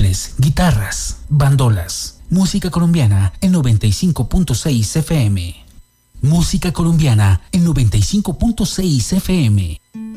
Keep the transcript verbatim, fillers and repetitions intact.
violines, guitarras, bandolas. Música colombiana en noventa y cinco punto seis F M. Música colombiana en noventa y cinco punto seis F M.